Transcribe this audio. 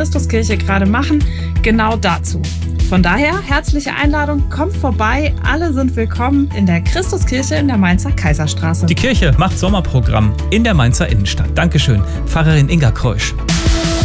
Christuskirche gerade machen, genau dazu. Von daher, herzliche Einladung, kommt vorbei, alle sind willkommen in der Christuskirche in der Mainzer Kaiserstraße. Die Kirche macht Sommerprogramm in der Mainzer Innenstadt. Dankeschön, Pfarrerin Inga Kreusch.